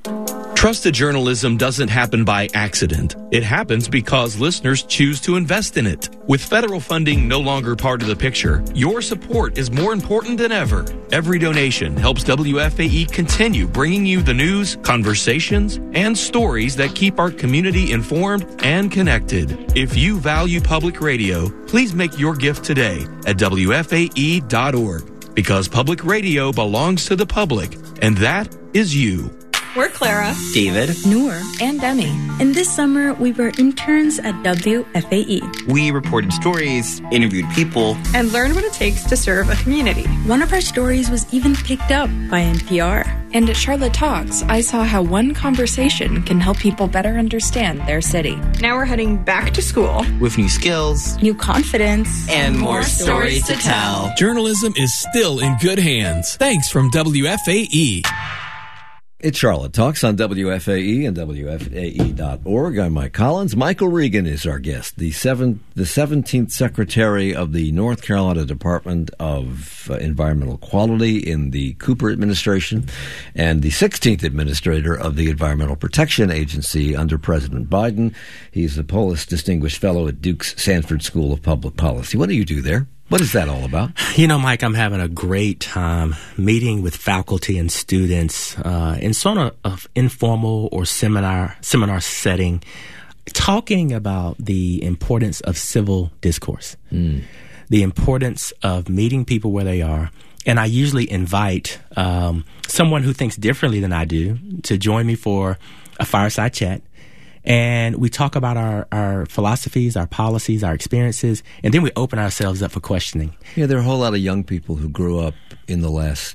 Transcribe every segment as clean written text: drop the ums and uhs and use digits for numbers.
Trusted journalism doesn't happen by accident. It happens because listeners choose to invest in it. With federal funding no longer part of the picture, your support is more important than ever. Every donation helps WFAE continue bringing you the news, conversations, and stories that keep our community informed and connected. If you value public radio, please make your gift today at WFAE.org, because public radio belongs to the public, and that is you. We're Clara, David, Noor, and Demi. And this summer, we were interns at WFAE. We reported stories, interviewed people, and learned what it takes to serve a community. One of our stories was even picked up by NPR. And at Charlotte Talks, I saw how one conversation can help people better understand their city. Now we're heading back to school with new skills, new confidence, and more stories to tell. Journalism is still in good hands. Thanks from WFAE. It's Charlotte Talks on WFAE and WFAE.org. I'm Mike Collins. Michael Regan is our guest, the 17th Secretary of the North Carolina Department of Environmental Quality in the Cooper administration and the 16th Administrator of the Environmental Protection Agency under President Biden. He's the Polis Distinguished Fellow at Duke's Sanford School of Public Policy. What do you do there? What is that all about? You know, Mike, I'm having a great time meeting with faculty and students in sort of informal or seminar setting, talking about the importance of civil discourse, the importance of meeting people where they are. And I usually invite someone who thinks differently than I do to join me for a fireside chat. And we talk about our philosophies, our policies, our experiences, and then we open ourselves up for questioning. Yeah, there are a whole lot of young people who grew up in the last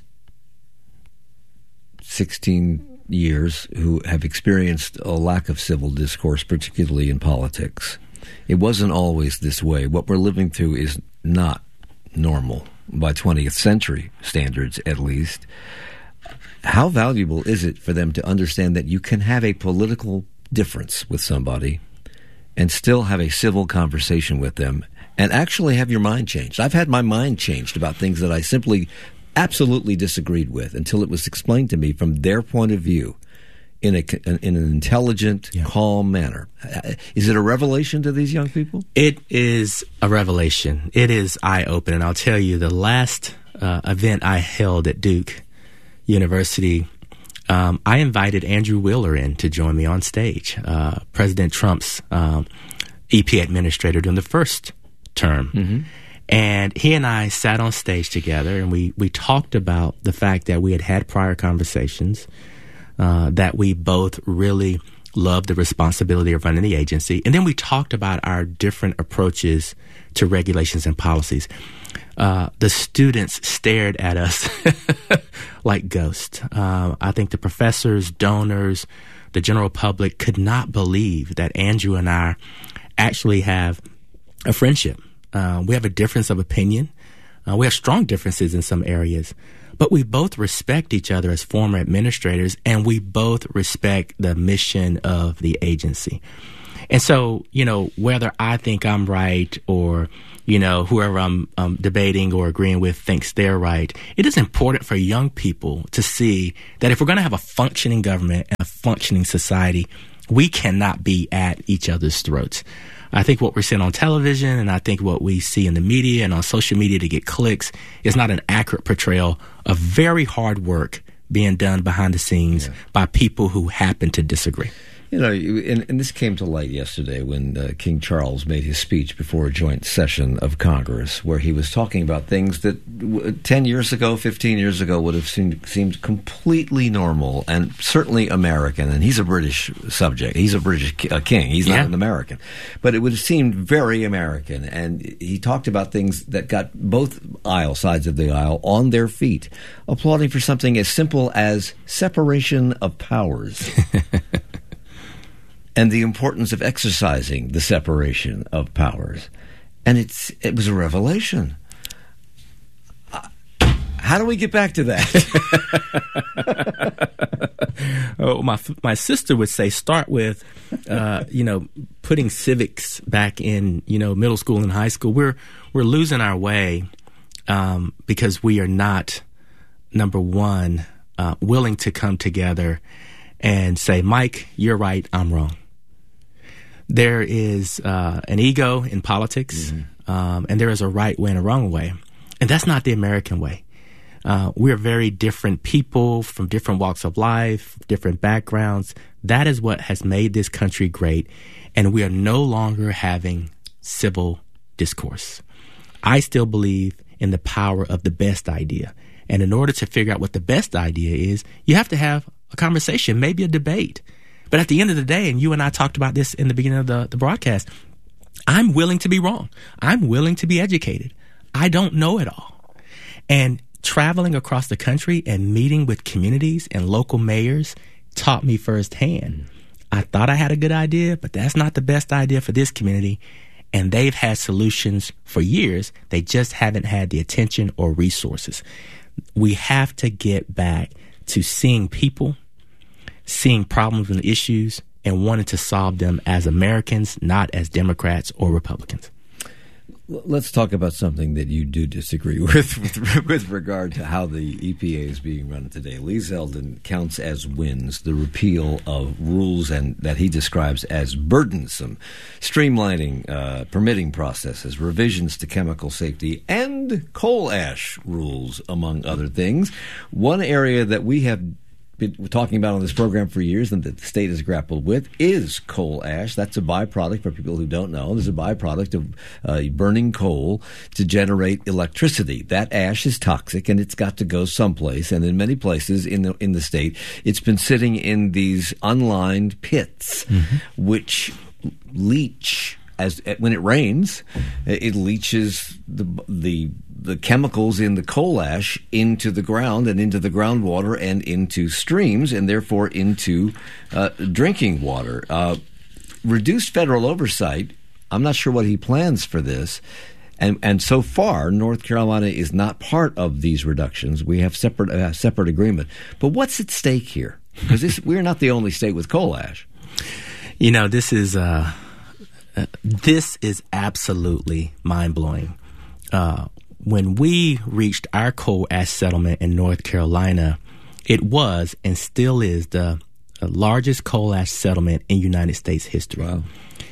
16 years who have experienced a lack of civil discourse, particularly in politics. It wasn't always this way. What we're living through is not normal by 20th century standards, at least. How valuable is it for them to understand that you can have a political difference with somebody and still have a civil conversation with them and actually have your mind changed? I've had my mind changed about things that I simply absolutely disagreed with until it was explained to me from their point of view in an intelligent, calm manner. Is it a revelation to these young people? It is a revelation. It is eye-opening. I'll tell you, the last event I held at Duke University, I invited Andrew Wheeler in to join me on stage, President Trump's EPA administrator during the first term. Mm-hmm. And he and I sat on stage together, and we talked about the fact that we had prior conversations, that we both really loved the responsibility of running the agency. And then we talked about our different approaches to regulations and policies. The students stared at us like ghosts. I think the professors, donors, the general public could not believe that Andrew and I actually have a friendship. We have a difference of opinion. We have strong differences in some areas. But we both respect each other as former administrators, and we both respect the mission of the agency. And so, you know, whether I think I'm right or, you know, whoever I'm debating or agreeing with thinks they're right, it is important for young people to see that if we're going to have a functioning government and a functioning society, we cannot be at each other's throats. I think what we're seeing on television and I think what we see in the media and on social media to get clicks is not an accurate portrayal of very hard work being done behind the scenes by people who happen to disagree. You know, and this came to light yesterday when King Charles made his speech before a joint session of Congress, where he was talking about things that 10 years ago, 15 years ago would have seemed completely normal and certainly American. And he's a British subject. He's a British king. He's not an American. But it would have seemed very American. And he talked about things that got both sides of the aisle on their feet, applauding for something as simple as separation of powers. And the importance of exercising the separation of powers. And it was a revelation. How do we get back to that? My sister would say start with, putting civics back in, middle school and high school. We're losing our way because we are not, number one, willing to come together and say, Mike, you're right, I'm wrong. There is an ego in politics, and there is a right way and a wrong way. And that's not the American way. We're very different people from different walks of life, different backgrounds. That is what has made this country great. And we are no longer having civil discourse. I still believe in the power of the best idea. And in order to figure out what the best idea is, you have to have a conversation, maybe a debate. But at the end of the day, and you and I talked about this in the beginning of the broadcast, I'm willing to be wrong. I'm willing to be educated. I don't know it all. And traveling across the country and meeting with communities and local mayors taught me firsthand. I thought I had a good idea, but that's not the best idea for this community. And they've had solutions for years. They just haven't had the attention or resources. We have to get back to seeing people, seeing problems and issues, and wanting to solve them as Americans, not as Democrats or Republicans. Let's talk about something that you do disagree with regard to how the EPA is being run today. Lee Zeldin counts as wins the repeal of rules and that he describes as burdensome, streamlining permitting processes, revisions to chemical safety, and coal ash rules, among other things. One area that we have been talking about on this program for years and that the state has grappled with is coal ash. That's a byproduct, for people who don't know. There's a byproduct of burning coal to generate electricity. That ash is toxic and it's got to go someplace. And in many places in the state, it's been sitting in these unlined pits, which leach. When it rains, it leaches the chemicals in the coal ash into the ground and into the groundwater and into streams and therefore into drinking water. Reduced federal oversight, I'm not sure what he plans for this. And so far, North Carolina is not part of these reductions. We have separate agreement. But what's at stake here? Because we're not the only state with coal ash. You know, this is absolutely mind-blowing. When we reached our coal ash settlement in North Carolina, it was and still is the largest coal ash settlement in United States history. Wow.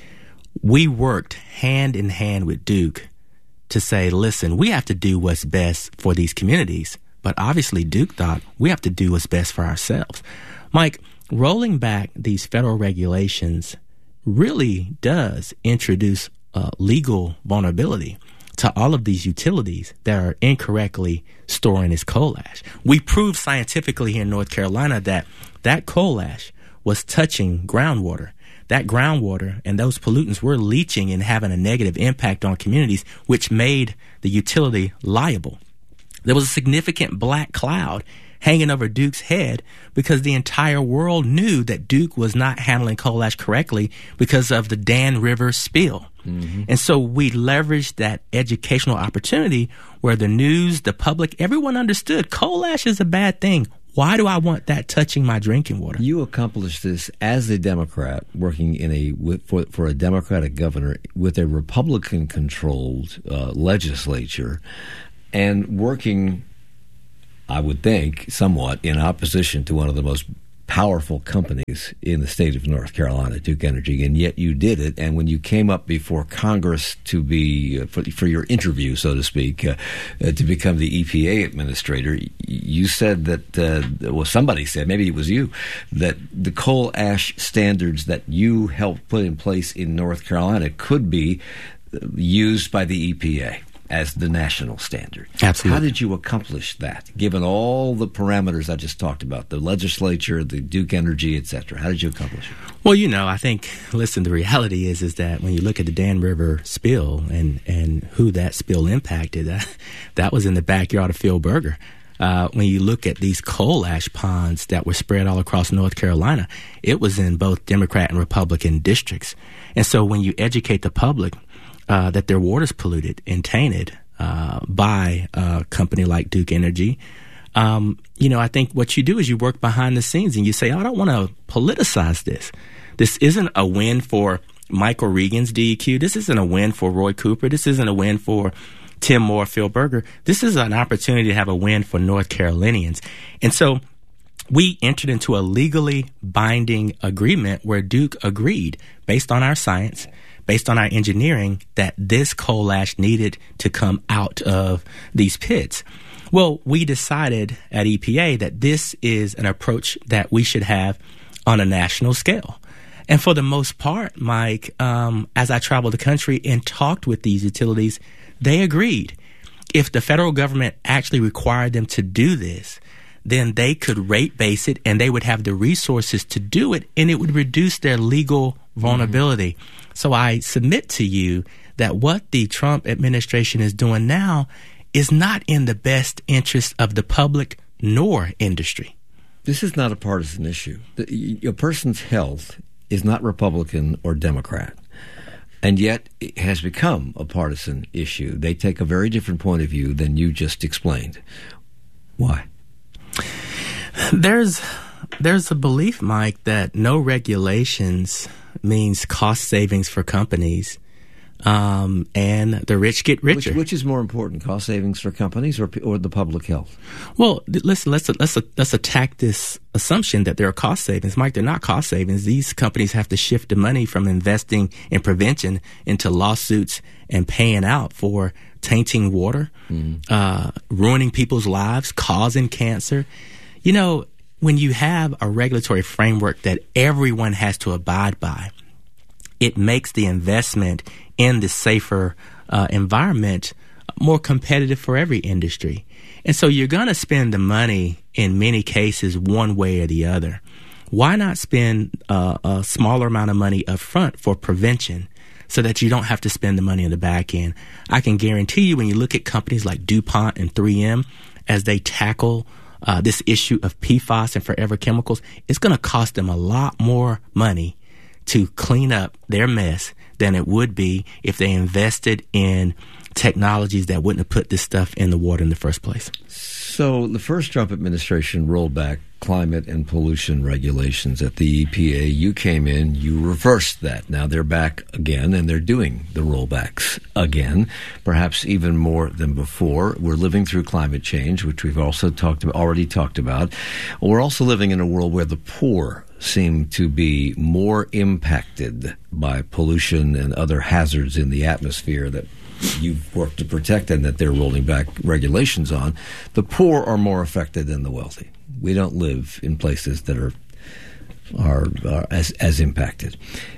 We worked hand in hand with Duke to say, listen, we have to do what's best for these communities. But obviously Duke thought we have to do what's best for ourselves. Mike, rolling back these federal regulations really does introduce legal vulnerability to all of these utilities that are incorrectly storing this coal ash. We proved scientifically here in North Carolina that coal ash was touching groundwater. That groundwater and those pollutants were leaching and having a negative impact on communities, which made the utility liable. There was a significant black cloud hanging over Duke's head because the entire world knew that Duke was not handling coal ash correctly because of the Dan River spill. And so we leveraged that educational opportunity where the news, the public, everyone understood coal ash is a bad thing. Why do I want that touching my drinking water? You accomplished this as a Democrat working for a Democratic governor with a Republican-controlled legislature and working, I would think, somewhat in opposition to one of the most powerful companies in the state of North Carolina, Duke Energy, and yet you did it. And when you came up before Congress to be for your interview, so to speak, to become the EPA administrator, you said that somebody said, maybe it was you, that the coal ash standards that you helped put in place in North Carolina could be used by the EPA as the national standard. Absolutely. How did you accomplish that, given all the parameters I just talked about, the legislature, the Duke Energy, et cetera? How did you accomplish it? Well, I think, listen, the reality is that when you look at the Dan River spill and who that spill impacted, that was in the backyard of Phil Berger. When you look at these coal ash ponds that were spread all across North Carolina, it was in both Democrat and Republican districts. And so when you educate the public that their water's polluted and tainted by a company like Duke Energy, I think what you do is you work behind the scenes and you say, I don't want to politicize this. This isn't a win for Michael Regan's DEQ. This isn't a win for Roy Cooper. This isn't a win for Tim Moore, Phil Berger. This is an opportunity to have a win for North Carolinians. And so we entered into a legally binding agreement where Duke agreed, based on our science, based on our engineering, that this coal ash needed to come out of these pits. Well, we decided at EPA that this is an approach that we should have on a national scale. And for the most part, Mike, as I traveled the country and talked with these utilities, they agreed. If the federal government actually required them to do this, then they could rate base it and they would have the resources to do it, and it would reduce their legal vulnerability. So I submit to you that what the Trump administration is doing now is not in the best interest of the public nor industry. This is not a partisan issue. A person's health is not Republican or Democrat, and yet it has become a partisan issue. They take a very different point of view than you just explained. Why? There's a belief, Mike, that no regulations means cost savings for companies, and the rich get richer. Which is more important, cost savings for companies or the public health? Well, listen, let's attack this assumption that there are cost savings. Mike, they're not cost savings. These companies have to shift the money from investing in prevention into lawsuits and paying out for tainting water, ruining people's lives, causing cancer. You know, when you have a regulatory framework that everyone has to abide by, it makes the investment in the safer environment more competitive for every industry. And so you're going to spend the money in many cases one way or the other. Why not spend a smaller amount of money up front for prevention so that you don't have to spend the money on the back end? I can guarantee you when you look at companies like DuPont and 3M as they tackle this issue of PFAS and forever chemicals, it's going to cost them a lot more money to clean up their mess than it would be if they invested in technologies that wouldn't have put this stuff in the water in the first place. So the first Trump administration rolled back climate and pollution regulations at the EPA. You came in, you reversed that. Now they're back again, and they're doing the rollbacks again, perhaps even more than before. We're living through climate change, which we've also already talked about. We're also living in a world where the poor seem to be more impacted by pollution and other hazards in the atmosphere that you've worked to protect and that they're rolling back regulations on. The poor are more affected than the wealthy. We don't live in places that are as impacted.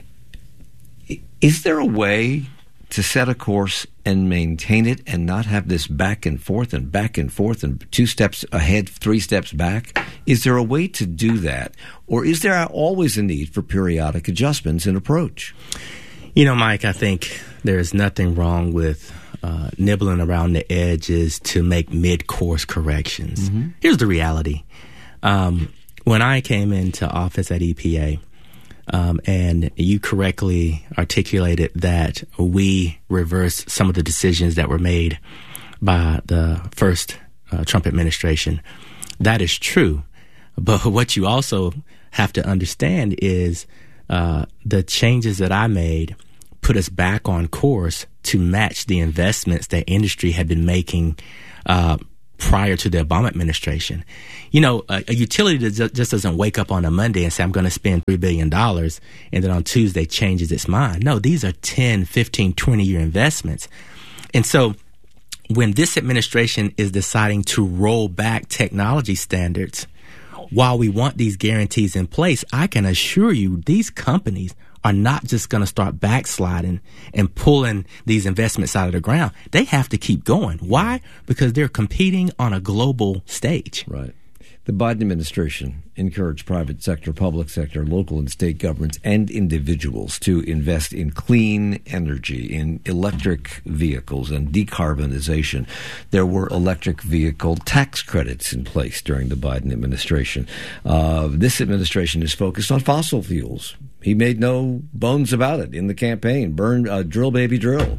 Is there a way to set a course and maintain it and not have this back and forth and 2 steps ahead, 3 steps back? Is there a way to do that? Or is there always a need for periodic adjustments in approach? You know, Mike, I think there's nothing wrong with nibbling around the edges to make mid-course corrections. Mm-hmm. Here's the reality. When I came into office at EPA, and you correctly articulated that we reversed some of the decisions that were made by the first Trump administration. That is true. But what you also have to understand is the changes that I made put us back on course to match the investments that industry had been making prior to the Obama administration. You know, a utility that just doesn't wake up on a Monday and say, I'm going to spend $3 billion, and then on Tuesday changes its mind. No, these are 10, 15, 20-year investments. And so when this administration is deciding to roll back technology standards, while we want these guarantees in place, I can assure you these companies are not just going to start backsliding and pulling these investments out of the ground. They have to keep going. Why? Because they're competing on a global stage. Right. The Biden administration encouraged private sector, public sector, local and state governments, and individuals to invest in clean energy, in electric vehicles and decarbonization. There were electric vehicle tax credits in place during the Biden administration. This administration is focused on fossil fuels. He made no bones about it in the campaign. Drill, baby, drill.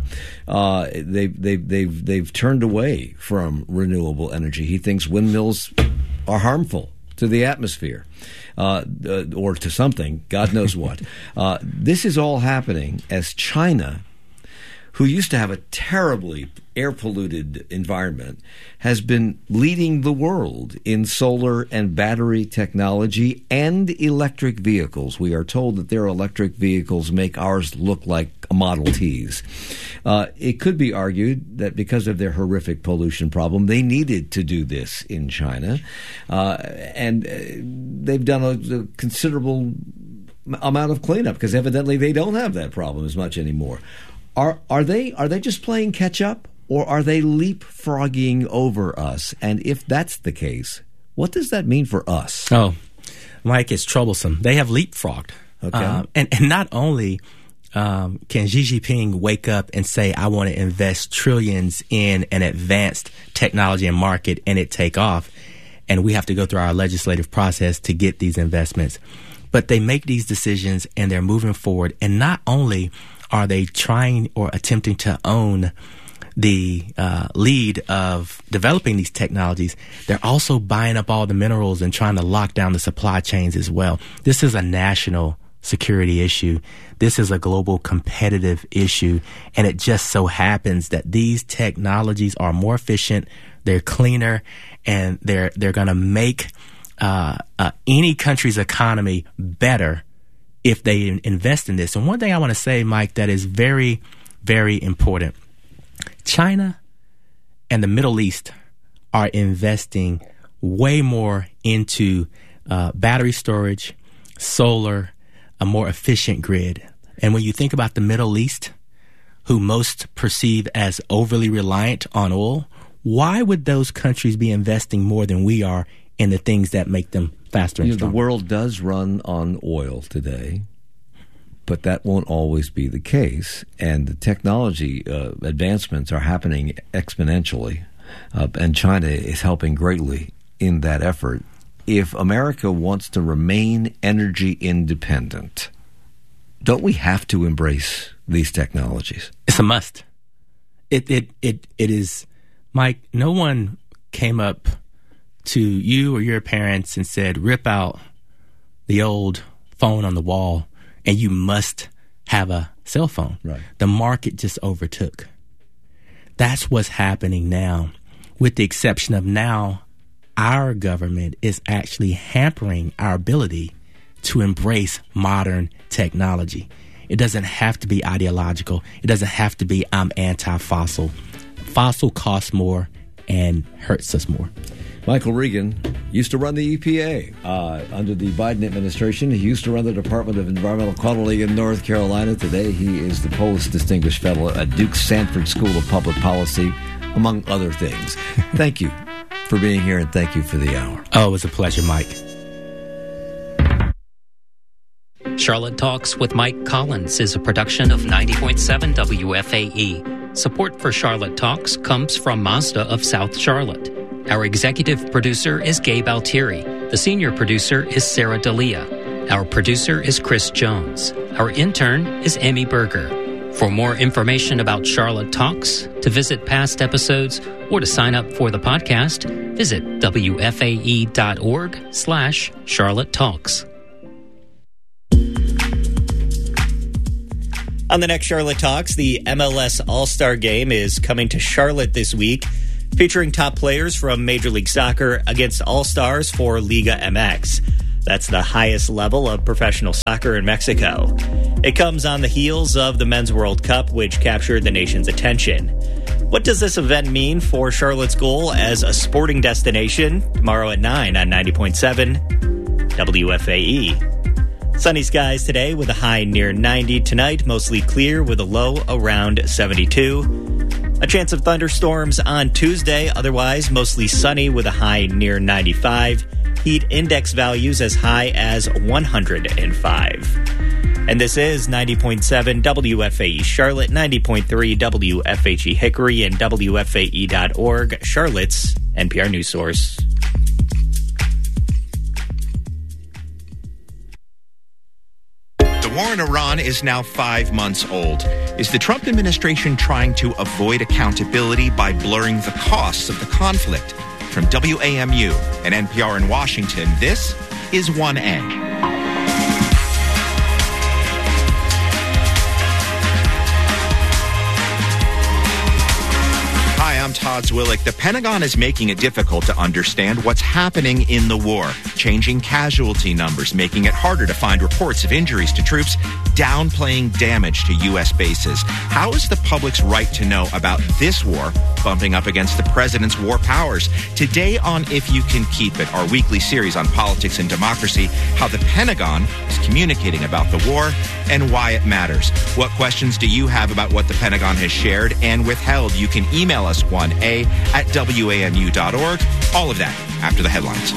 They've turned away from renewable energy. He thinks windmills are harmful to the atmosphere, or to something, God knows what. This is all happening as China, who used to have a terribly air-polluted environment, has been leading the world in solar and battery technology and electric vehicles. We are told that their electric vehicles make ours look like Model Ts. It could be argued that because of their horrific pollution problem, they needed to do this in China, and they've done a considerable amount of cleanup because evidently they don't have that problem as much anymore. Are they just playing catch up, or are they leapfrogging over us? And if that's the case, what does that mean for us? Oh, Mike, it's troublesome. They have leapfrogged. Okay. And not only can Xi Jinping wake up and say, I want to invest trillions in an advanced technology and market, and it take off, and we have to go through our legislative process to get these investments. But they make these decisions, and they're moving forward. And not only are they trying or attempting to own the lead of developing these technologies, they're also buying up all the minerals and trying to lock down the supply chains as well. This is a national security issue. This is a global competitive issue. And it just so happens that these technologies are more efficient, they're cleaner, and they're going to make any country's economy better if they invest in this. And one thing I want to say, Mike, that is very, very important. China and the Middle East are investing way more into battery storage, solar, a more efficient grid. And when you think about the Middle East, who most perceive as overly reliant on oil, why would those countries be investing more than we are in the things that make them faster and stronger? The world does run on oil today, but that won't always be the case. And the technology advancements are happening exponentially, and China is helping greatly in that effort. If America wants to remain energy independent, don't we have to embrace these technologies? It's a must. It is, Mike. No one came up to you or your parents and said, rip out the old phone on the wall and you must have a cell phone. Right. The market just overtook. That's what's happening now, with the exception of now our government is actually hampering our ability to embrace modern technology. It doesn't have to be ideological. It doesn't have to be I'm anti-fossil. Fossil costs more and hurts us more. Michael Regan used to run the EPA under the Biden administration. He used to run the Department of Environmental Quality in North Carolina. Today, he is the Polis Distinguished Fellow at Duke Sanford School of Public Policy, among other things. Thank you for being here, and thank you for the hour. Oh, it was a pleasure, Mike. Charlotte Talks with Mike Collins is a production of 90.7 WFAE. Support for Charlotte Talks comes from Mazda of South Charlotte. Our executive producer is Gabe Altieri. The senior producer is Sarah D'Elia. Our producer is Chris Jones. Our intern is Amy Berger. For more information about Charlotte Talks, to visit past episodes, or to sign up for the podcast, visit wfae.org/Charlotte Talks. On the next Charlotte Talks, the MLS All-Star Game is coming to Charlotte this week, featuring top players from Major League Soccer against All-Stars for Liga MX. That's the highest level of professional soccer in Mexico. It comes on the heels of the Men's World Cup, which captured the nation's attention. What does this event mean for Charlotte's goal as a sporting destination? Tomorrow at 9 on 90.7 WFAE. Sunny skies today with a high near 90. Tonight, mostly clear with a low around 72. A chance of thunderstorms on Tuesday. Otherwise, mostly sunny with a high near 95. Heat index values as high as 105. And this is 90.7 WFAE Charlotte, 90.3 WFHE Hickory, and WFAE.org, Charlotte's NPR news source. The war in Iran is now 5 months old. Is the Trump administration trying to avoid accountability by blurring the costs of the conflict? From WAMU and NPR in Washington, this is 1A. I'm Todd Zwillick. The Pentagon is making it difficult to understand what's happening in the war, changing casualty numbers, making it harder to find reports of injuries to troops, downplaying damage to U.S. bases. How is the public's right to know about this war bumping up against the president's war powers? Today on If You Can Keep It, our weekly series on politics and democracy, how the Pentagon is communicating about the war and why it matters. What questions do you have about what the Pentagon has shared and withheld? You can email us 1a@wanu.org. All of that after the headlines.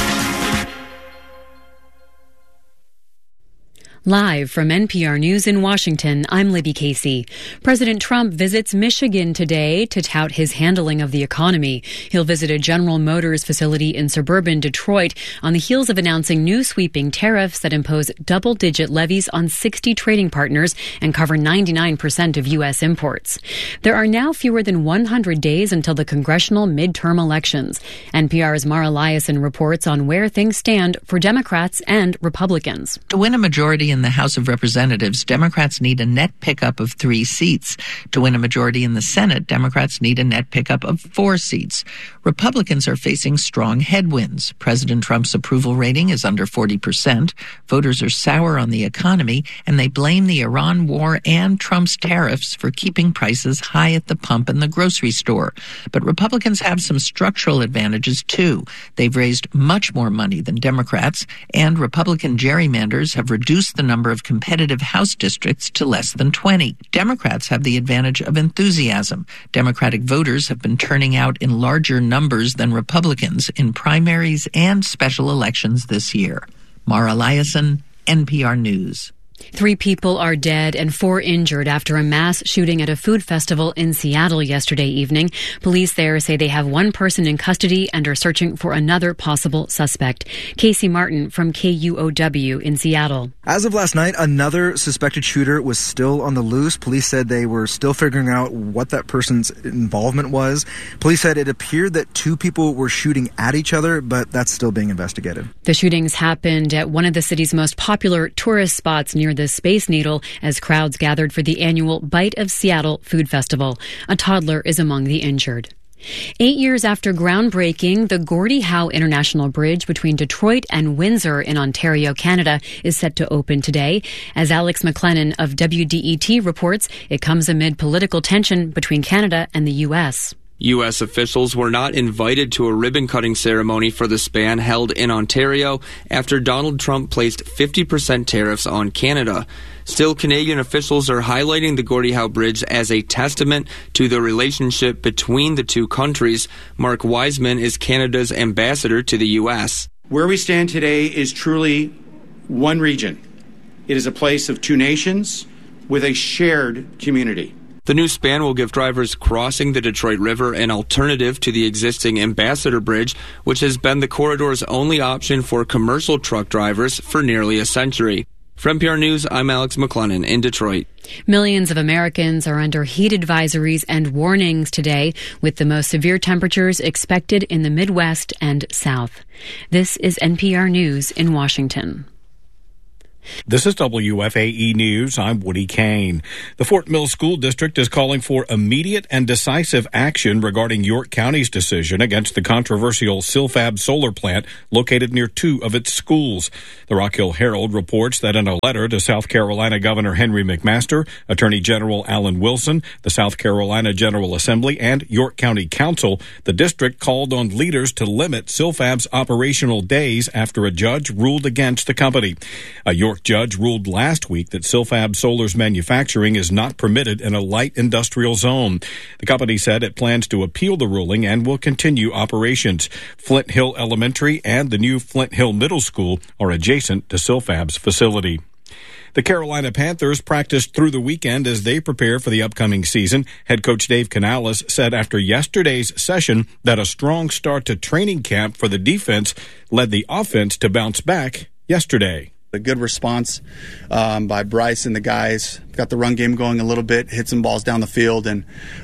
Live from NPR News in Washington, I'm Libby Casey. President Trump visits Michigan today to tout his handling of the economy. He'll visit a General Motors facility in suburban Detroit on the heels of announcing new sweeping tariffs that impose double-digit levies on 60 trading partners and cover 99% of U.S. imports. There are now fewer than 100 days until the congressional midterm elections. NPR's Mara Liasson reports on where things stand for Democrats and Republicans. To win a majority in the House of Representatives, Democrats need a net pickup of 3 seats. To win a majority in the Senate, Democrats need a net pickup of 4 seats. Republicans are facing strong headwinds. President Trump's approval rating is under 40%. Voters are sour on the economy, and they blame the Iran war and Trump's tariffs for keeping prices high at the pump and the grocery store. But Republicans have some structural advantages, too. They've raised much more money than Democrats, and Republican gerrymanders have reduced the number of competitive House districts to less than 20. Democrats have the advantage of enthusiasm. Democratic voters have been turning out in larger numbers than Republicans in primaries and special elections this year. Mara Liasson, NPR News. 3 people are dead and 4 injured after a mass shooting at a food festival in Seattle yesterday evening. Police there say they have 1 person in custody and are searching for another possible suspect. Casey Martin from KUOW in Seattle. As of last night, another suspected shooter was still on the loose. Police said they were still figuring out what that person's involvement was. Police said it appeared that 2 people were shooting at each other, but that's still being investigated. The shootings happened at one of the city's most popular tourist spots near the Space Needle as crowds gathered for the annual Bite of Seattle Food Festival. A toddler is among the injured. 8 years after groundbreaking, the Gordie Howe International Bridge between Detroit and Windsor in Ontario, Canada, is set to open today. As Alex McLennan of WDET reports, it comes amid political tension between Canada and the U.S. U.S. officials were not invited to a ribbon-cutting ceremony for the span held in Ontario after Donald Trump placed 50% tariffs on Canada. Still, Canadian officials are highlighting the Gordie Howe Bridge as a testament to the relationship between the 2 countries. Mark Wiseman is Canada's ambassador to the U.S. Where we stand today is truly one region. It is a place of 2 nations with a shared community. The new span will give drivers crossing the Detroit River an alternative to the existing Ambassador Bridge, which has been the corridor's only option for commercial truck drivers for nearly a century. For NPR News, I'm Alex McLennan in Detroit. Millions of Americans are under heat advisories and warnings today, with the most severe temperatures expected in the Midwest and South. This is NPR News in Washington. This is WFAE News. I'm Woody Kane. The Fort Mill School District is calling for immediate and decisive action regarding York County's decision against the controversial Silfab solar plant located near 2 of its schools. The Rock Hill Herald reports that in a letter to South Carolina Governor Henry McMaster, Attorney General Alan Wilson, the South Carolina General Assembly, and York County Council, the district called on leaders to limit Silfab's operational days after a judge ruled against the company. A York judge ruled last week that Silfab Solar's manufacturing is not permitted in a light industrial zone. The company said it plans to appeal the ruling and will continue operations. Flint Hill Elementary and the new Flint Hill Middle School are adjacent to Silfab's facility. The Carolina Panthers practiced through the weekend as they prepare for the upcoming season. Head coach Dave Canales said after yesterday's session that a strong start to training camp for the defense led the offense to bounce back yesterday. A good response by Bryce and the guys. Got the run game going a little bit, hit some balls down the field, and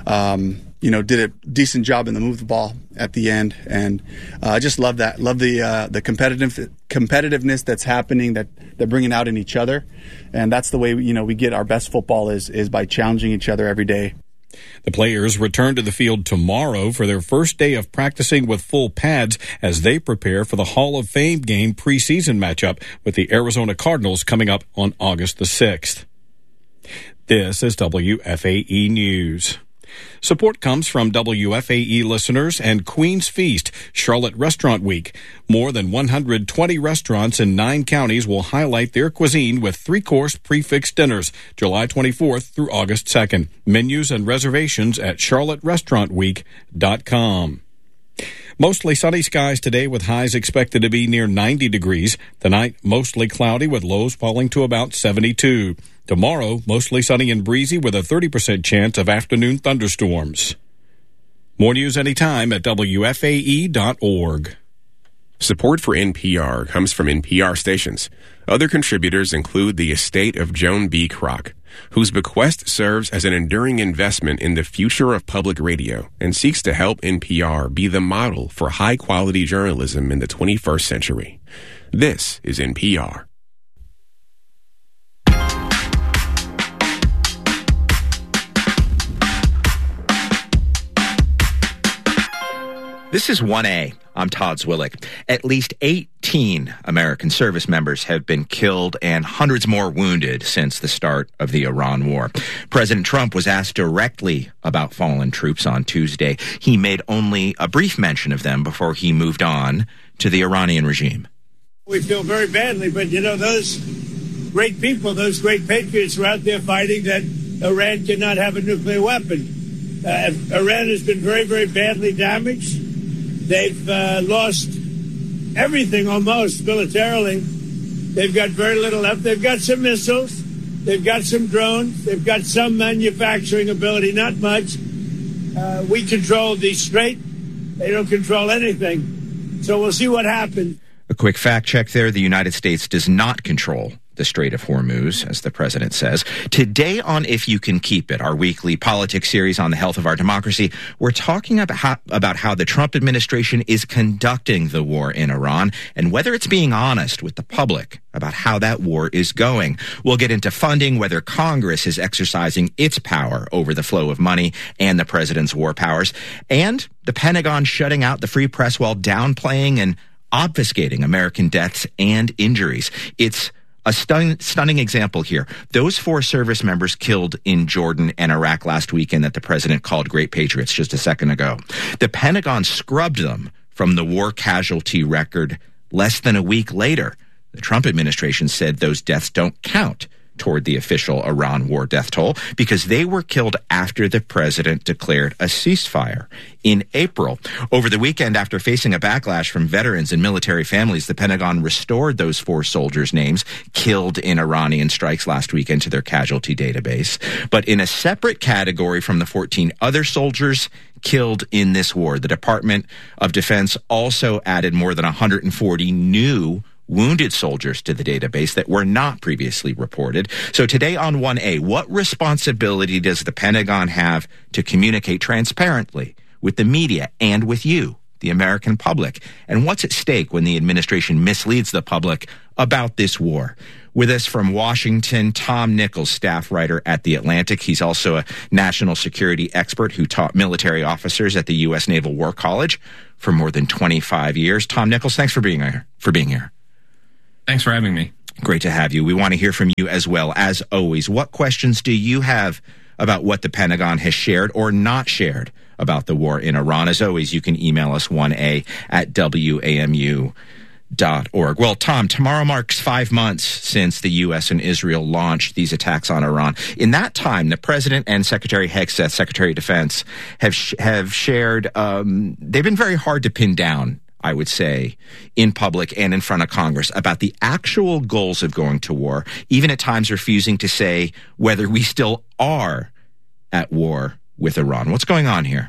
did a decent job in the move the ball at the end. And I just love that. Love the competitiveness that's happening, that they're bringing out in each other. And that's the way we get our best football is by challenging each other every day. The players return to the field tomorrow for their first day of practicing with full pads as they prepare for the Hall of Fame game preseason matchup with the Arizona Cardinals coming up on August the 6th. This is WFAE News. Support comes from WFAE listeners and Queen's Feast, Charlotte Restaurant Week. More than 120 restaurants in 9 counties will highlight their cuisine with 3-course prix-fixe dinners, July 24th through August 2nd. Menus and reservations at charlotterestaurantweek.com. Mostly sunny skies today with highs expected to be near 90 degrees. Tonight, mostly cloudy with lows falling to about 72. Tomorrow, mostly sunny and breezy with a 30% chance of afternoon thunderstorms. More news anytime at WFAE.org. Support for NPR comes from NPR stations. Other contributors include the estate of Joan B. Kroc, whose bequest serves as an enduring investment in the future of public radio and seeks to help NPR be the model for high-quality journalism in the 21st century. This is NPR. This is 1A. I'm Todd Zwillich. At least 18 American service members have been killed and hundreds more wounded since the start of the Iran war. President Trump was asked directly about fallen troops on Tuesday. He made only a brief mention of them before he moved on to the Iranian regime. We feel very badly, but those great people, those great patriots were out there fighting that Iran cannot have a nuclear weapon. Iran has been very, very badly damaged. They've lost everything almost militarily. They've got very little left. They've got some missiles. They've got some drones. They've got some manufacturing ability, not much. We control the Strait. They don't control anything. So we'll see what happens. A quick fact check there. The United States does not control the Strait of Hormuz, as the president says. Today on If You Can Keep It, our weekly politics series on the health of our democracy, we're talking about how the Trump administration is conducting the war in Iran and whether it's being honest with the public about how that war is going. We'll get into funding, whether Congress is exercising its power over the flow of money and the president's war powers, and the Pentagon shutting out the free press while downplaying and obfuscating American deaths and injuries. It's a stunning example here. Those 4 service members killed in Jordan and Iraq last weekend that the president called great patriots just a second ago. The Pentagon scrubbed them from the war casualty record less than a week later. The Trump administration said those deaths don't count toward the official Iran war death toll because they were killed after the president declared a ceasefire in April. Over the weekend, after facing a backlash from veterans and military families, the Pentagon restored those 4 soldiers' names killed in Iranian strikes last weekend to their casualty database. But in a separate category from the 14 other soldiers killed in this war, the Department of Defense also added more than 140 new wounded soldiers to the database that were not previously reported. So today on 1A, what responsibility does the Pentagon have to communicate transparently with the media and with you, the American public? And what's at stake when the administration misleads the public about this war? With us from Washington, Tom Nichols, staff writer at The Atlantic. He's also a national security expert who taught military officers at the U.S. Naval War College for more than 25 years. Tom Nichols, thanks for being here. Thanks for having me. Great to have you. We want to hear from you as well. As always, what questions do you have about what the Pentagon has shared or not shared about the war in Iran? As always, you can email us 1A@WAMU.org. Well, Tom, tomorrow marks 5 months since the U.S. and Israel launched these attacks on Iran. In that time, the President and Secretary Hegseth, Secretary of Defense, have shared, they've been very hard to pin down, I would say, in public and in front of Congress about the actual goals of going to war, even at times refusing to say whether we still are at war with Iran. What's going on here?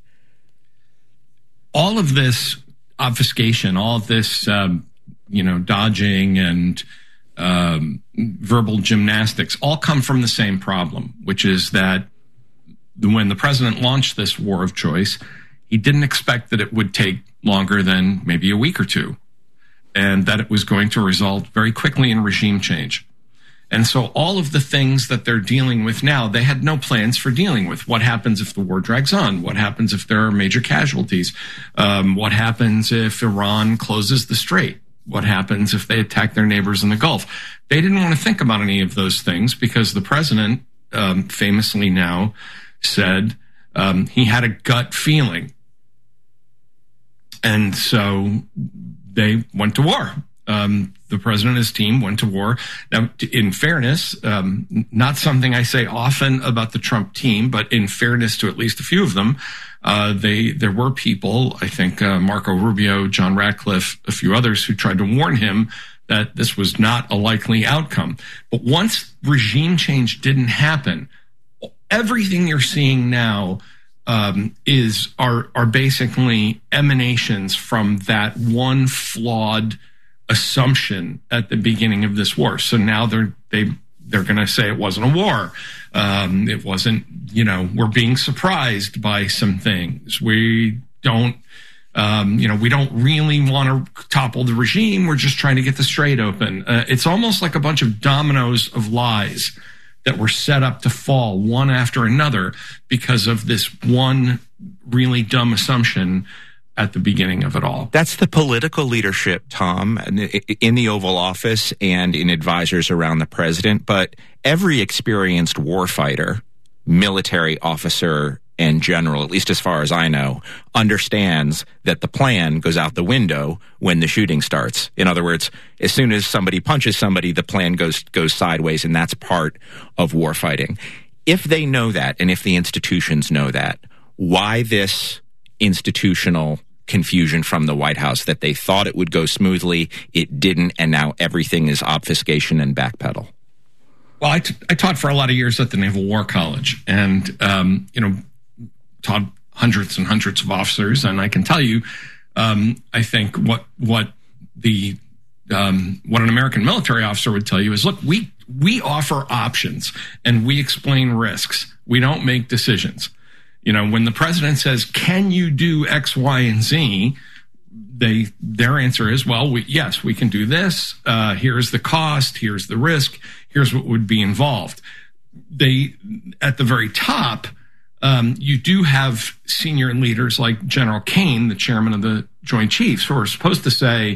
All of this obfuscation, all of this, dodging and verbal gymnastics all come from the same problem, which is that when the president launched this war of choice, he didn't expect that it would take longer than maybe a week or two, and that it was going to result very quickly in regime change. And so all of the things that they're dealing with now, they had no plans for dealing with. What happens if the war drags on? What happens if there are major casualties? What happens if Iran closes the strait? What happens if they attack their neighbors in the Gulf? They didn't want to think about any of those things because the president famously now said he had a gut feeling. And so they went to war. The president and his team went to war. Now, in fairness, not something I say often about the Trump team, but in fairness to at least a few of them, there were people, I think Marco Rubio, John Ratcliffe, a few others, who tried to warn him that this was not a likely outcome. But once regime change didn't happen, everything you're seeing now are basically emanations from that one flawed assumption at the beginning of this war. So now they're going to say it wasn't a war. It wasn't, we're being surprised by some things. We don't, we don't really want to topple the regime. We're just trying to get the strait open. It's almost like a bunch of dominoes of lies that were set up to fall one after another because of this one really dumb assumption at the beginning of it all. That's the political leadership, Tom, in the Oval Office and in advisors around the president. But every experienced warfighter, military officer, and general, at least as far as I know, understands that the plan goes out the window when the shooting starts. In other words, as soon as somebody punches somebody, the plan goes sideways, and that's part of warfighting. If they know that, and if the institutions know that, why this institutional confusion from the White House that they thought it would go smoothly, it didn't, and now everything is obfuscation and backpedal? Well, I taught for a lot of years at the Naval War College, and taught hundreds and hundreds of officers, and I can tell you, I think what an American military officer would tell you is, look, we offer options and we explain risks. We don't make decisions. When the president says, "Can you do X, Y, and Z?" their answer is, "Well, yes, we can do this. Here's the cost. Here's the risk. Here's what would be involved." At the very top, you do have senior leaders like General Kane, the chairman of the Joint Chiefs, who are supposed to say,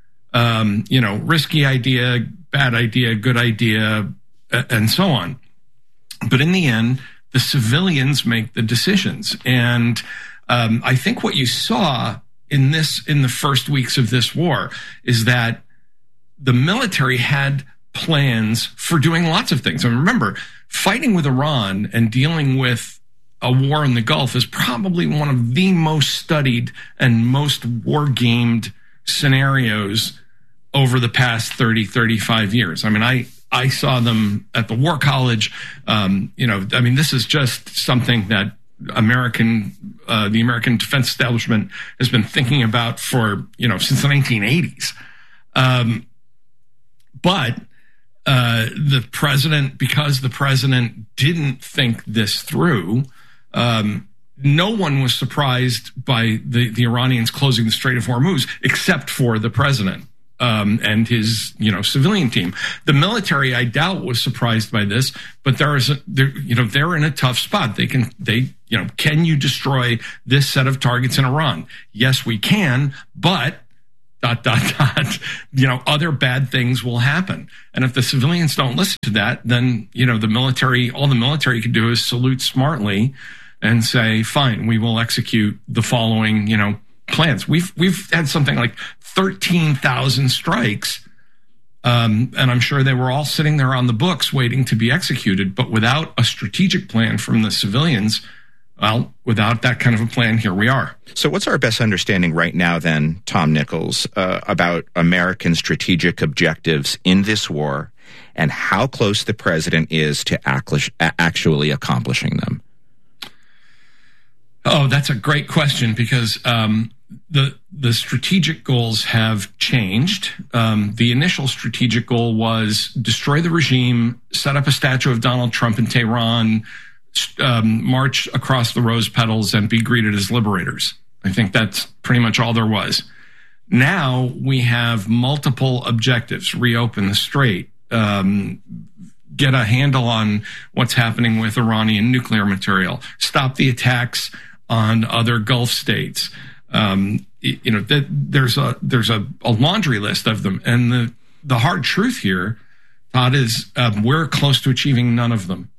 risky idea, bad idea, good idea, and so on. But in the end, the civilians make the decisions. And I think what you saw in the first weeks of this war is that the military had plans for doing lots of things. And remember, fighting with Iran and dealing with a war in the Gulf is probably one of the most studied and most war-gamed scenarios over the past 30, 35 years. I mean, I saw them at the War College. This is just something that the American defense establishment has been thinking about for, since the 1980s. But because the president didn't think this through, no one was surprised by the Iranians closing the Strait of Hormuz, except for the president and his civilian team. The military, I doubt, was surprised by this, but they're in a tough spot. Can you destroy this set of targets in Iran? Yes, we can, but ... other bad things will happen. And if the civilians don't listen to that, then, all the military can do is salute smartly and say, fine, we will execute the following, plans. We've had something like 13,000 strikes. And I'm sure they were all sitting there on the books waiting to be executed, but without a strategic plan from the civilians, well, without that kind of a plan, here we are. So what's our best understanding right now then, Tom Nichols, about American strategic objectives in this war and how close the president is to actually accomplishing them? Oh, that's a great question because the strategic goals have changed. The initial strategic goal was destroy the regime, set up a statue of Donald Trump in Tehran, march across the rose petals and be greeted as liberators. I think that's pretty much all there was. Now we have multiple objectives: reopen the strait, get a handle on what's happening with Iranian nuclear material, stop the attacks on other Gulf states. There's a laundry list of them. And the hard truth here, Todd, is we're close to achieving none of them.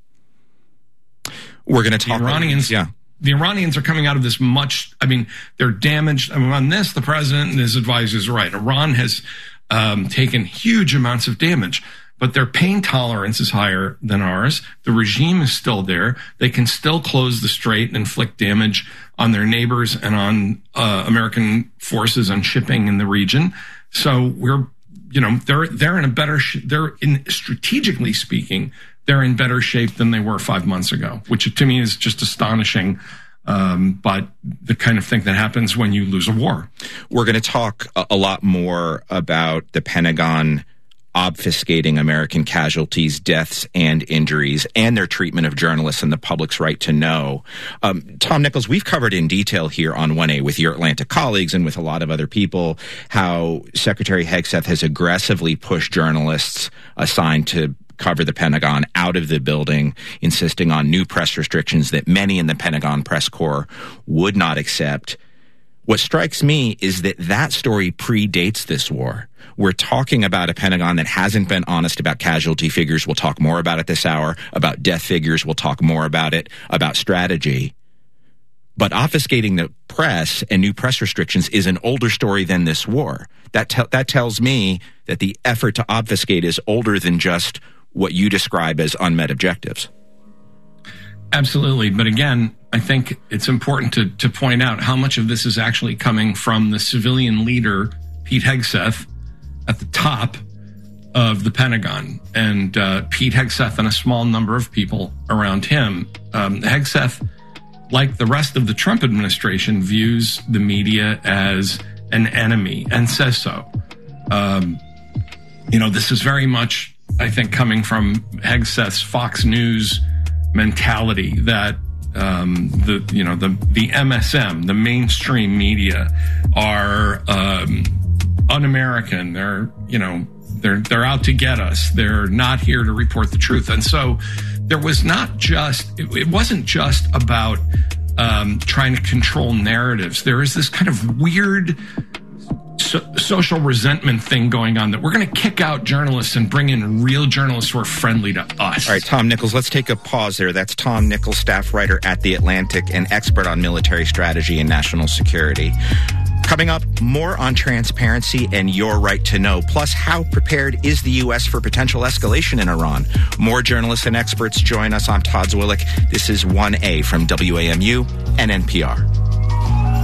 We're going to talk the Iranians. Yeah. The Iranians are coming out of this they're damaged. On this, the president and his advisors are right. Iran has taken huge amounts of damage, but their pain tolerance is higher than ours. The regime is still there. They can still close the strait and inflict damage on their neighbors and on American forces on shipping in the region. So they're in a better, strategically speaking, they're in better shape than they were 5 months ago, which to me is just astonishing. But the kind of thing that happens when you lose a war. We're going to talk a lot more about the Pentagon obfuscating American casualties, deaths, and injuries, and their treatment of journalists and the public's right to know. Tom Nichols, we've covered in detail here on 1A with your Atlanta colleagues and with a lot of other people how Secretary Hegseth has aggressively pushed journalists assigned to cover the Pentagon out of the building, insisting on new press restrictions that many in the Pentagon press corps would not accept. What strikes me is that story predates this war. We're talking about a Pentagon that hasn't been honest about casualty figures. We'll talk more about it this hour. About death figures, we'll talk more about it, about strategy. But obfuscating the press and new press restrictions is an older story than this war. That tells me that the effort to obfuscate is older than just what you describe as unmet objectives. Absolutely. But again, I think it's important to point out how much of this is actually coming from the civilian leader, Pete Hegseth, at the top of the Pentagon. And Pete Hegseth and a small number of people around him. Hegseth, like the rest of the Trump administration, views the media as an enemy and says so. This is very much, I think, coming from Hegseth's Fox News mentality that the MSM, the mainstream media, are un-American. They're out to get us. They're not here to report the truth. And so it wasn't just about trying to control narratives. There is this kind of weird social resentment thing going on that we're going to kick out journalists and bring in real journalists who are friendly to us. All right, Tom Nichols, let's take a pause there. That's Tom Nichols, staff writer at The Atlantic and expert on military strategy and national security. Coming up, more on transparency and your right to know, plus how prepared is the U.S. for potential escalation in Iran. More journalists and experts join us. I'm Todd Zwillich. This is 1A from WAMU and NPR.